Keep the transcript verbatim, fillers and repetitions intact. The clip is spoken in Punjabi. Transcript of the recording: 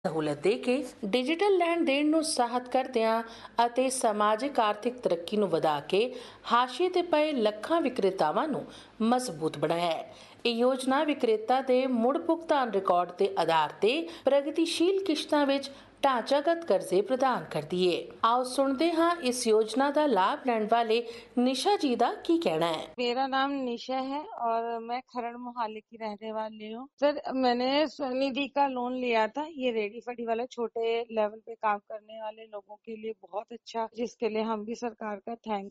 ਸਹੂਲਤ ਦੇ ਕੇ ਡਿਜੀਟਲ ਲੈਣ ਦੇਣ ਨੂੰ ਉਤਸ਼ਾਹਿਤ ਕਰਦਿਆਂ ਅਤੇ ਸਮਾਜਿਕ ਆਰਥਿਕ ਤਰੱਕੀ ਨੂੰ ਵਧਾ ਕੇ ਹਾਸ਼ੀਏ ਤੇ ਪਏ ਲੱਖਾਂ ਵਿਕਰੇਤਾਵਾਂ ਨੂੰ ਮਜ਼ਬੂਤ ਬਣਾਇਆ ਹੈ। ਇਹ ਯੋਜਨਾ ਵਿਕਰੇਤਾ ਦੇ ਮੁੜ ਭੁਗਤਾਨ ਰਿਕਾਰਡ ਦੇ ਆਧਾਰ ਤੇ ਪ੍ਰਗਤੀਸ਼ੀਲ ਕਿਸ਼ਤਾਂ ਵਿੱਚ ਢਾਂਚਾਗਤ ਕਰਜ਼ੇ ਪ੍ਰਦਾਨ ਕਰਦੀ ਹੈ। ਆਓ ਸੁਣਦੇ ਹਾਂ ਇਸ योजना का लाभ लेने वाले निशा जी का की कहना है। मेरा नाम निशा है और मैं खरड़ मोहाली की रहने वाली हूँ। सर, मैंने स्वनिधि का लोन लिया था। ये रेडी फडी वाले छोटे लेवल पे काम करने वाले लोगों के लिए बहुत अच्छा, जिसके लिए हम भी सरकार का थैंक्स